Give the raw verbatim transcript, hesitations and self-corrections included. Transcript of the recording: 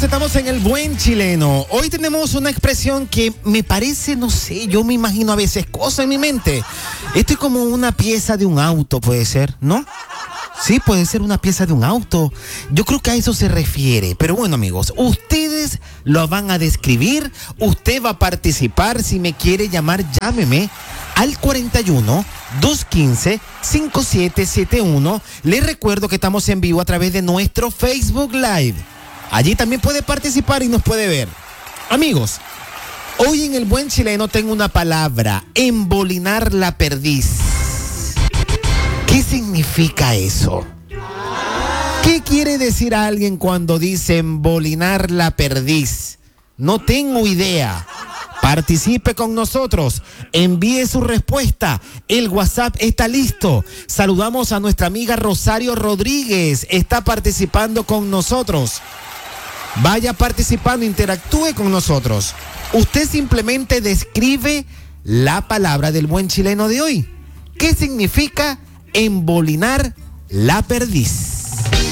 estamos en el buen chileno. Hoy tenemos una expresión que me parece, no sé, yo me imagino a veces cosas en mi mente. Esto es como una pieza de un auto, puede ser, ¿no? Sí, puede ser una pieza de un auto. Yo creo que a eso se refiere. Pero bueno, amigos, ustedes lo van a describir. Usted va a participar. Si me quiere llamar, llámeme al cuarenta y uno, doscientos quince, cincuenta y siete setenta y uno. Les recuerdo que estamos en vivo a través de nuestro Facebook Live. Allí también puede participar y nos puede ver. Amigos, hoy en el buen chileno tengo una palabra: embolinar la perdiz. ¿Qué significa eso? ¿Qué quiere decir a alguien cuando dice embolinar la perdiz? No tengo idea. Participe con nosotros, envíe su respuesta, el WhatsApp está listo. Saludamos a nuestra amiga Rosario Rodríguez, está participando con nosotros. Vaya participando, interactúe con nosotros. Usted simplemente describe la palabra del buen chileno de hoy. ¿Qué significa embolinar la perdiz?